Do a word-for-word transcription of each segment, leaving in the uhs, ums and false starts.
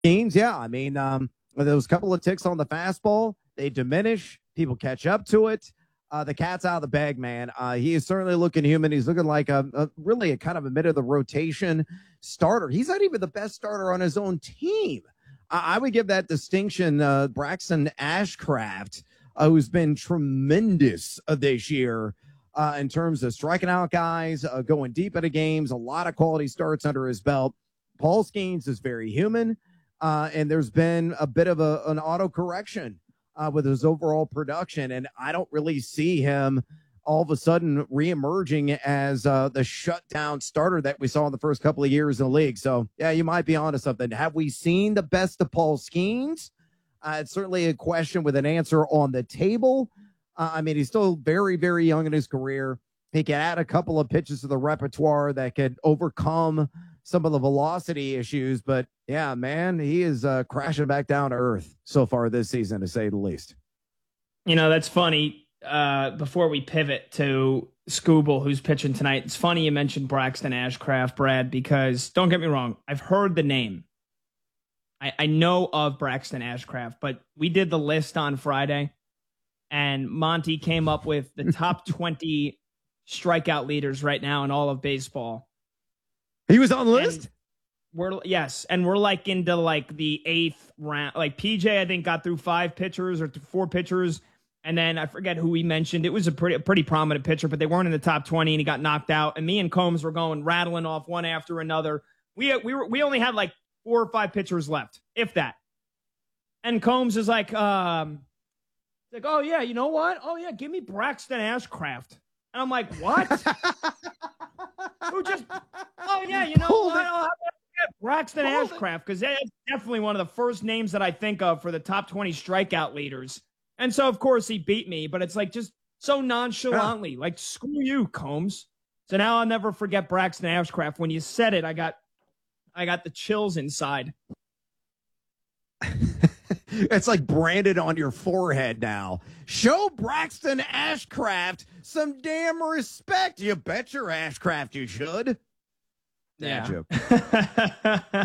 Games, yeah. I mean, um, those couple of ticks on the fastball, they diminish. People catch up to it. Uh, the cat's out of the bag, man. Uh, he is certainly looking human. He's looking like a, a really a kind of a mid of the rotation starter. He's not even the best starter on his own team. I, I would give that distinction, uh, Braxton Ashcraft, uh, who's been tremendous uh, this year uh, in terms of striking out guys, uh, going deep into games, a lot of quality starts under his belt. Paul Skeens is very human. Uh, and there's been a bit of a, an auto correction uh, with his overall production. And I don't really see him all of a sudden reemerging as uh, the shutdown starter that we saw in the first couple of years in the league. So, yeah, you might be onto something. Have we seen the best of Paul Skeens? Uh, it's certainly a question with an answer on the table. Uh, I mean, he's still very, very young in his career. He can add a couple of pitches to the repertoire that could overcome some of the velocity issues, but yeah, man, he is uh, crashing back down to earth so far this season, to say the least. You know, that's funny. Uh, before we pivot to Skubal, who's pitching tonight, it's funny you mentioned Braxton Ashcraft, Brad, because don't get me wrong, I've heard the name. I, I know of Braxton Ashcraft, but we did the list on Friday, and Monty came up with the top twenty strikeout leaders right now in all of baseball. He was on the list? And we're yes, and we're like into like the eighth round. Like P J, I think, got through five pitchers or four pitchers, and then I forget who he mentioned. It was a pretty a pretty prominent pitcher, but they weren't in the top twenty, and he got knocked out. And me and Combs were going rattling off one after another. We we were we only had like four or five pitchers left, if that. And Combs is like, um, like, oh yeah, you know what? Oh yeah, give me Braxton Ashcraft. And I'm like, what? Who just? Oh yeah, you know Hold what? it. I'll have Braxton Hold Ashcraft, because that's definitely one of the first names that I think of for the top twenty strikeout leaders. And so, of course, he beat me, but it's like just so nonchalantly, like, screw you, Combs. So now I'll never forget Braxton Ashcraft. When you said it, I got, I got the chills inside. It's like branded on your forehead now. Show Braxton Ashcraft some damn respect. You bet your Ashcraft you should. Yeah. Joke.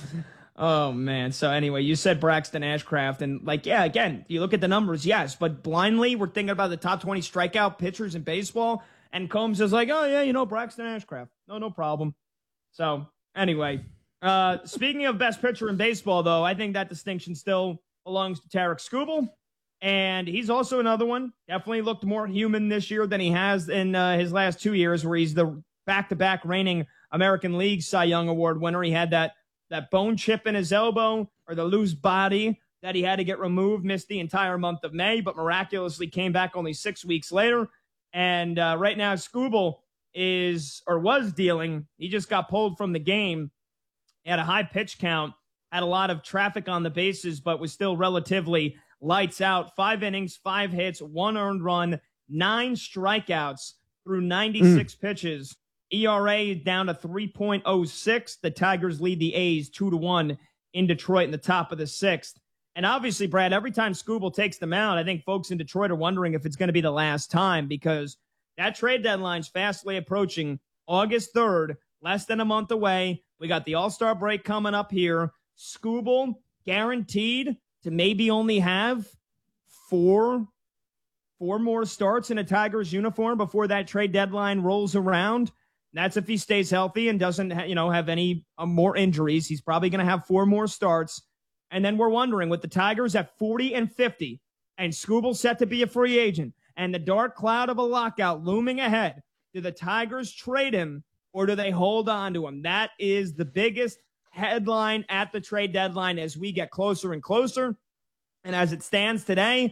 Oh, man. So anyway, you said Braxton Ashcraft, and like, yeah, again, you look at the numbers, yes, but blindly we're thinking about the top twenty strikeout pitchers in baseball, and Combs is like, oh, yeah, you know, Braxton Ashcraft. No, no problem. So anyway, uh, speaking of best pitcher in baseball, though, I think that distinction still belongs to Tarik Skubal, and he's also another one. Definitely looked more human this year than he has in uh, his last two years, where he's the back-to-back reigning American League Cy Young Award winner. He had that that bone chip in his elbow, or the loose body that he had to get removed, missed the entire month of May, but miraculously came back only six weeks later. And uh, right now, Skubal is, or was dealing, he just got pulled from the game. He had a high pitch count, had a lot of traffic on the bases, but was still relatively lights out. Five innings, five hits, one earned run, nine strikeouts through ninety-six mm. pitches. E R A down to three point oh six. The Tigers lead the A's two to one in Detroit in the top of the sixth. And obviously, Brad, every time Skubal takes them out, I think folks in Detroit are wondering if it's going to be the last time, because that trade deadline's fastly approaching. August third, less than a month away. We got the All-Star break coming up here. Skubal guaranteed to maybe only have four, four more starts in a Tigers uniform before that trade deadline rolls around. That's if he stays healthy and doesn't, ha- you know, have any uh, more injuries. He's probably going to have four more starts. And then we're wondering, with the Tigers at forty and fifty, and Skubal set to be a free agent, and the dark cloud of a lockout looming ahead, do the Tigers trade him, or do they hold on to him? That is the biggest headline at the trade deadline as we get closer and closer. And as it stands today,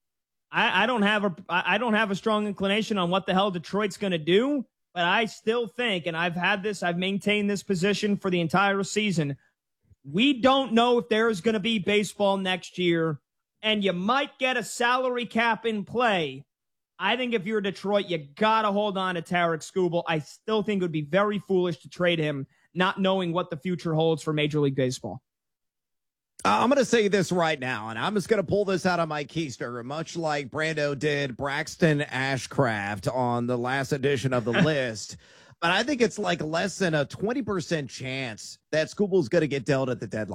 I, I don't have a I don't have a strong inclination on what the hell Detroit's going to do. But I still think, and I've had this, I've maintained this position for the entire season, we don't know if there is going to be baseball next year, and you might get a salary cap in play. I think if you're Detroit, you got to hold on to Tarik Skubal. I still think it would be very foolish to trade him, not knowing what the future holds for Major League Baseball. I'm going to say this right now, and I'm just going to pull this out of my keister, much like Brando did Braxton Ashcraft on the last edition of the list. But I think it's like less than a twenty percent chance that Skubal's going to get dealt at the deadline.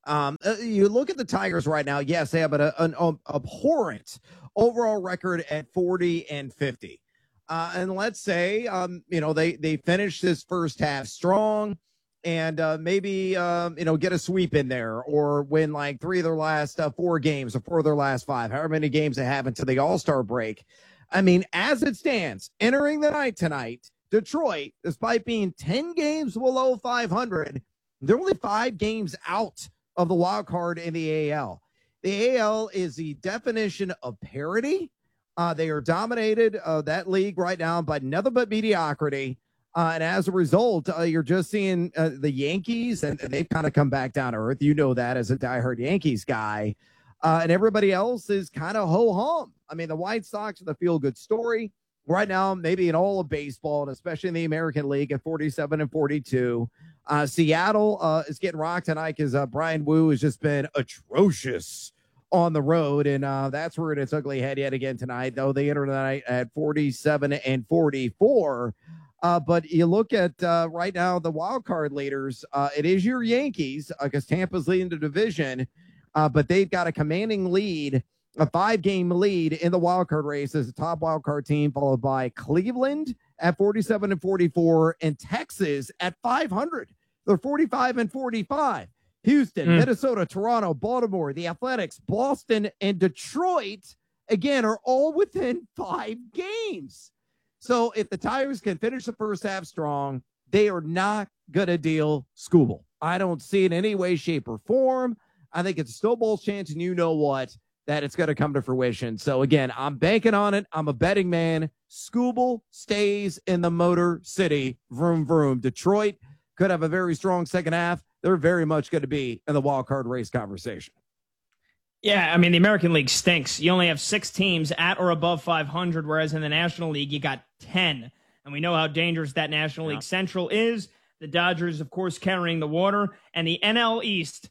Um, uh, you look at the Tigers right now. Yes, they have an, an um, abhorrent overall record at forty and fifty. Uh, and let's say, um, you know, they they finish this first half strong, and uh, maybe um, you know, get a sweep in there or win like three of their last uh, four games or four of their last five, however many games they have until the All-Star break. I mean, as it stands, entering the night tonight, Detroit, despite being ten games below five hundred, they're only five games out of the wild card in the A L. The A L is the definition of parity. Uh, they are dominated, uh, that league right now, by nothing but mediocrity. Uh, and as a result, uh, you're just seeing uh, the Yankees, and, and they've kind of come back down to earth. You know that as a diehard Yankees guy. Uh, and everybody else is kind of ho-hum. I mean, the White Sox are the feel-good story right now, maybe in all of baseball, and especially in the American League at forty-seven and forty-two. Uh, Seattle uh, is getting rocked tonight because uh, Brian Wu has just been atrocious on the road, and uh, that's where it's ugly head yet again tonight, though they enter the night at forty-seven and forty-four. Uh, but you look at uh, right now the wild card leaders. Uh, it is your Yankees because uh, Tampa's leading the division, uh, but they've got a commanding lead, a five-game lead in the wild card race as a top wild card team, followed by Cleveland at forty-seven and forty-four and Texas at five hundred. They're forty-five and forty-five. Houston, mm. Minnesota, Toronto, Baltimore, the Athletics, Boston, and Detroit, again, are all within five games. So if the Tigers can finish the first half strong, they are not going to deal Scooble. I don't see it in any way, shape, or form. I think it's a snowball's chance, and you know what, that it's going to come to fruition. So, again, I'm banking on it. I'm a betting man. Scooble stays in the Motor City. Vroom, vroom. Detroit could have a very strong second half. They're very much going to be in the wild card race conversation. Yeah, I mean, the American League stinks. You only have six teams at or above five hundred, whereas in the National League, you got ten. And we know how dangerous that National yeah. League Central is. The Dodgers, of course, carrying the water. And the N L East,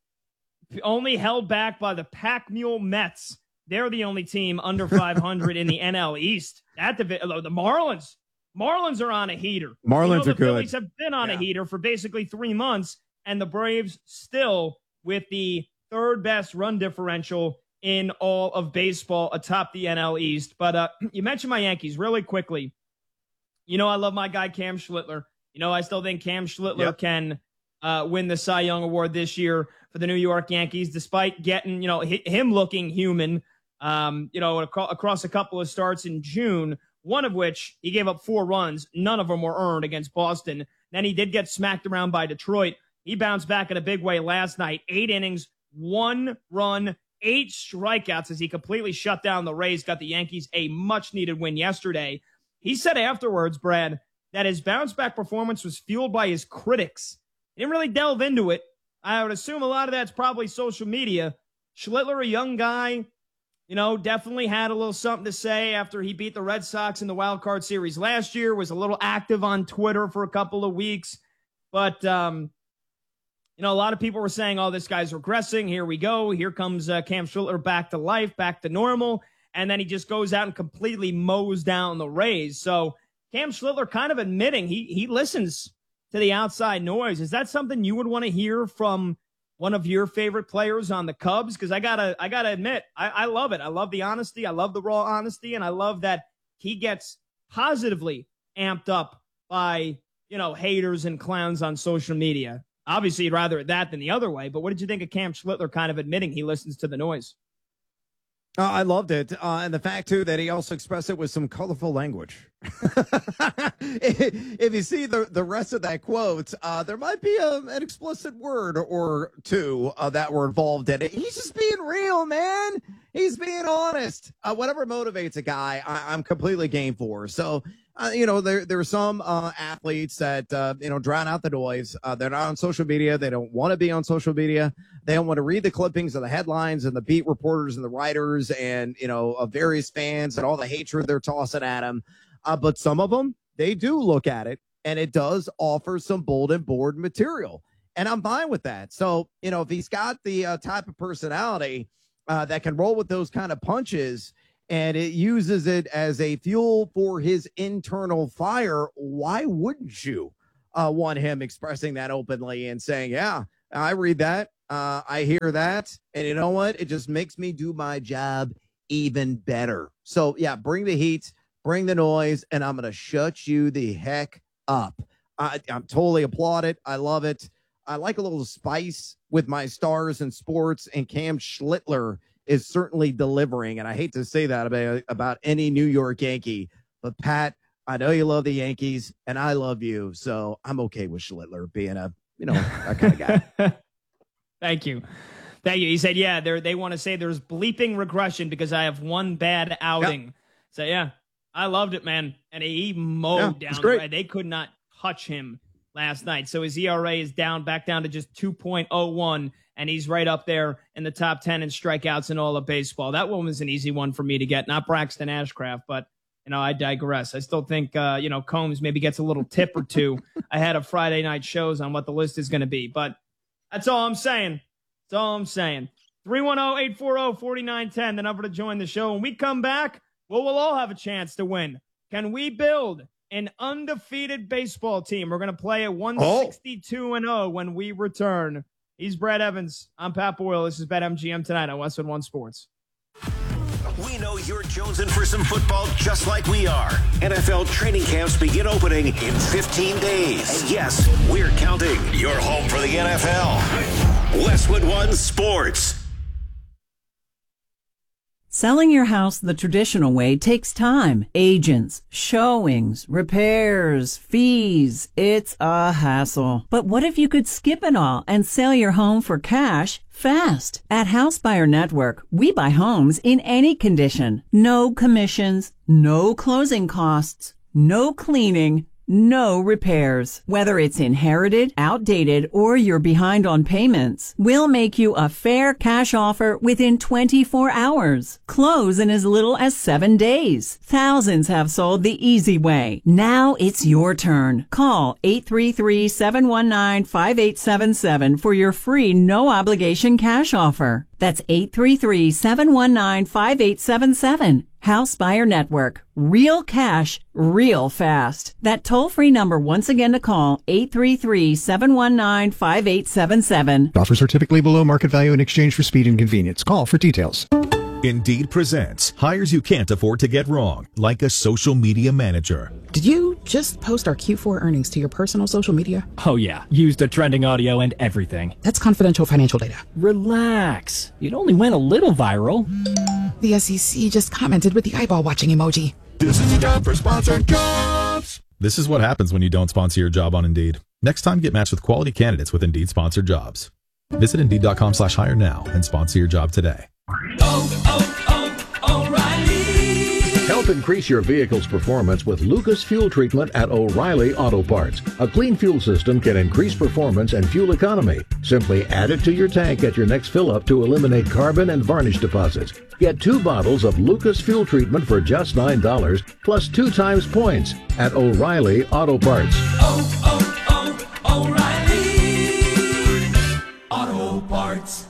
only held back by the Pack Mule Mets. They're the only team under five hundred in the N L East. That the, the Marlins. Marlins are on a heater. Marlins you know, are the good. Phillies have been on yeah. a heater for basically three months, and the Braves still with the third best run differential in all of baseball atop the N L East. But uh, you mentioned my Yankees really quickly. You know I love my guy Cam Schlittler. You know I still think Cam Schlittler yep. can uh, win the Cy Young Award this year for the New York Yankees, despite getting, you know, him looking human, um, you know, ac- across a couple of starts in June, one of which he gave up four runs. None of them were earned against Boston. Then he did get smacked around by Detroit. He bounced back in a big way last night. Eight innings, one run, eight strikeouts as he completely shut down the Rays, got the Yankees a much-needed win yesterday. He said afterwards, Brad, that his bounce-back performance was fueled by his critics. He didn't really delve into it. I would assume a lot of that's probably social media. Schlittler, a young guy, you know, definitely had a little something to say after he beat the Red Sox in the wild card series last year, was a little active on Twitter for a couple of weeks. But, um, you know, a lot of people were saying, oh, this guy's regressing. Here we go. Here comes uh, Cam Schlittler back to life, back to normal. And then he just goes out and completely mows down the Rays. So Cam Schlittler kind of admitting he he listens to the outside noise. Is that something you would want to hear from one of your favorite players on the Cubs? Because I gotta, I gotta admit, I, I love it. I love the honesty. I love the raw honesty, and I love that he gets positively amped up by, you know, haters and clowns on social media. Obviously, you'd rather that than the other way. But what did you think of Cam Schlittler kind of admitting he listens to the noise? Uh, I loved it. Uh, and the fact, too, that he also expressed it with some colorful language. If you see the, the rest of that quote, uh, there might be a, an explicit word or two uh, that were involved in it. He's just being real, man. He's being honest. Uh, whatever motivates a guy, I, I'm completely game for. So, uh, you know, there, there are some uh, athletes that, uh, you know, drown out the noise. Uh, they're not on social media. They don't want to be on social media. They don't want to read the clippings of the headlines and the beat reporters and the writers and, you know, of various fans and all the hatred they're tossing at them. Uh, but some of them, they do look at it, and it does offer some bulletin board material. And I'm fine with that. So, you know, if he's got the uh, type of personality uh, that can roll with those kind of punches, and it uses it as a fuel for his internal fire, why wouldn't you uh, want him expressing that openly and saying, yeah, I read that. Uh, I hear that. And you know what? It just makes me do my job even better. So, yeah, bring the heat, bring the noise, and I'm going to shut you the heck up. I, I'm totally applaud it. I love it. I like a little spice with my stars in sports, and Cam Schlittler is certainly delivering. And I hate to say that about, about any New York Yankee, but Pat, I know you love the Yankees, and I love you. So I'm okay with Schlittler being a, you know, that kind of guy. Thank you. Thank you. He said, yeah, they they want to say there's bleeping regression because I have one bad outing. Yep. So, yeah, I loved it, man. And he mowed yeah, down the red. They could not touch him last night. So his E R A is down, back down to just two point oh one, and he's right up there in the top ten in strikeouts in all of baseball. That one was an easy one for me to get, not Braxton Ashcraft, but, you know, I digress. I still think, uh, you know, Combs maybe gets a little tip or two ahead of Friday night shows on what the list is going to be. But that's all I'm saying. That's all I'm saying. three one zero, eight four zero, four nine one zero, the number to join the show. When we come back, well, we'll all have a chance to win. Can we build an undefeated baseball team? We're going to play at one sixty-two and oh when we return. He's Brad Evans. I'm Pat Boyle. This is BetMGM tonight on Westwood One Sports. We know you're jonesing for some football just like we are. N F L training camps begin opening in fifteen days. And yes, we're counting. You're home for the N F L. Westwood One Sports. Selling your house the traditional way takes time. Agents, showings, repairs, fees. It's a hassle. But what if you could skip it all and sell your home for cash fast? At House Buyer Network, we buy homes in any condition. No commissions, no closing costs, no cleaning, no repairs. Whether it's inherited, outdated, or you're behind on payments, we'll make you a fair cash offer within twenty-four hours. Close in as little as seven days. Thousands have sold the easy way. Now it's your turn. Call eight three three, seven one nine, five eight seven seven for your free no-obligation cash offer. That's eight three three, seven one nine, five eight seven seven. House Buyer Network. Real cash, real fast. That toll-free number once again to call, eight three three, seven one nine, five eight seven seven. Offers are typically below market value in exchange for speed and convenience. Call for details. Indeed presents hires you can't afford to get wrong, like a social media manager. Did you just post our Q four earnings to your personal social media? Oh yeah, used the trending audio and everything. That's confidential financial data. Relax. It only went a little viral. The S E C just commented with the eyeball watching emoji. This is a job for sponsored jobs. This is what happens when you don't sponsor your job on Indeed. Next time, get matched with quality candidates with Indeed sponsored jobs. Visit Indeed.com slash hire now and sponsor your job today. Oh, oh, oh, O'Reilly. Help increase your vehicle's performance with Lucas Fuel Treatment at O'Reilly Auto Parts. A clean fuel system can increase performance and fuel economy. Simply add it to your tank at your next fill-up to eliminate carbon and varnish deposits. Get two bottles of Lucas Fuel Treatment for just nine dollars, plus two times points at O'Reilly Auto Parts. Oh, oh, oh, O'Reilly Auto Parts.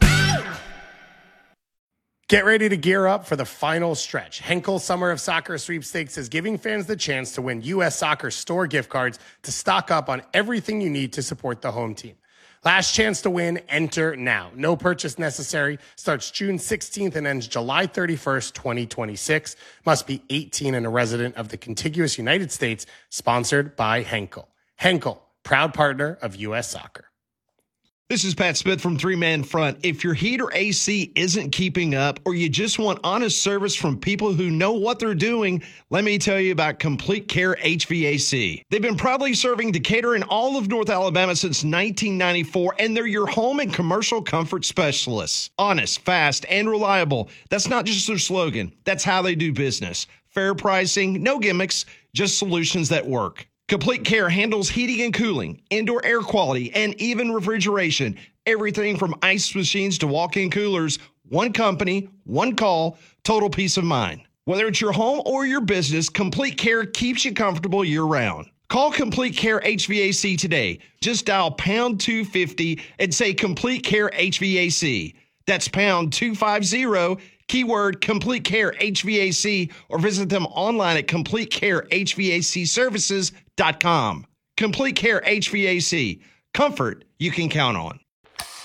Get ready to gear up for the final stretch. Henkel Summer of Soccer Sweepstakes is giving fans the chance to win U S Soccer store gift cards to stock up on everything you need to support the home team. Last chance to win, enter now. No purchase necessary. Starts June sixteenth and ends July thirty-first, twenty twenty-six. Must be eighteen and a resident of the contiguous United States. Sponsored by Henkel. Henkel, proud partner of U S Soccer. This is Pat Smith from Three Man Front. If your heat or A C isn't keeping up, or you just want honest service from people who know what they're doing, let me tell you about Complete Care H V A C. They've been proudly serving Decatur and all of North Alabama since nineteen ninety-four, and they're your home and commercial comfort specialists. Honest, fast, and reliable. That's not just their slogan. That's how they do business. Fair pricing, no gimmicks, just solutions that work. Complete Care handles heating and cooling, indoor air quality, and even refrigeration. Everything from ice machines to walk-in coolers. One company, one call, total peace of mind. Whether it's your home or your business, Complete Care keeps you comfortable year-round. Call Complete Care H V A C today. Just dial pound two fifty and say Complete Care H V A C. That's pound two fifty, keyword Complete Care H V A C, or visit them online at complete care h v a c services dot com. Complete Care H V A C. Comfort you can count on.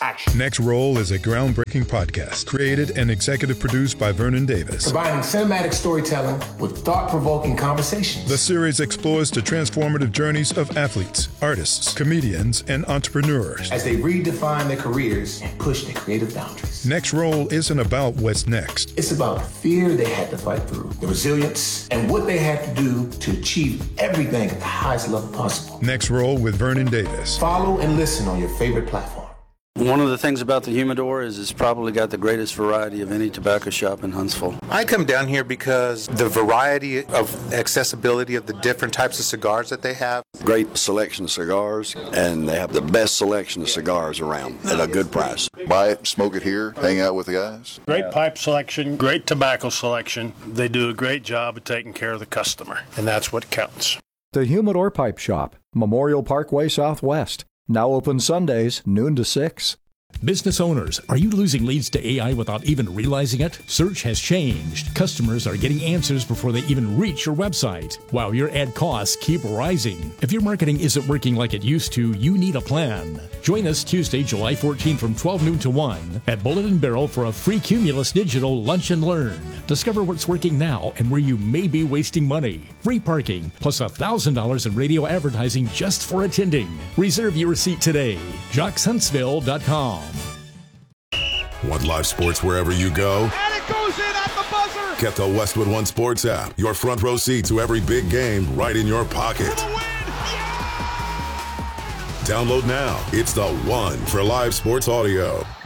action. Next Roll is a groundbreaking podcast created and executive produced by Vernon Davis. Combining cinematic storytelling with thought-provoking conversations. The series explores the transformative journeys of athletes, artists, comedians, and entrepreneurs as they redefine their careers and push their creative boundaries. Next Roll isn't about what's next. It's about the fear they had to fight through, the resilience, and what they had to do to achieve everything at the highest level possible. Next Roll with Vernon Davis. Follow and listen on your favorite platform. One of the things about the Humidor is it's probably got the greatest variety of any tobacco shop in Huntsville. I come down here because the variety of accessibility of the different types of cigars that they have. Great selection of cigars, and they have the best selection of cigars around at a good price. Buy it, smoke it here, hang out with the guys. Great pipe selection, great tobacco selection. They do a great job of taking care of the customer, and that's what counts. The Humidor Pipe Shop, Memorial Parkway Southwest. Now open Sundays, noon to six. Business owners, are you losing leads to A I without even realizing it? Search has changed. Customers are getting answers before they even reach your website, while your ad costs keep rising. If your marketing isn't working like it used to, you need a plan. Join us Tuesday, July fourteenth from twelve noon to one at Bullet and Barrel for a free Cumulus Digital Lunch and Learn. Discover what's working now and where you may be wasting money. Free parking, plus one thousand dollars in radio advertising just for attending. Reserve your seat today. Jocks Huntsville dot com. Want live sports wherever you go? And it goes in at the buzzer! Get the Westwood One Sports app. Your front row seat to every big game right in your pocket. Yeah! Download now. It's the one for live sports audio.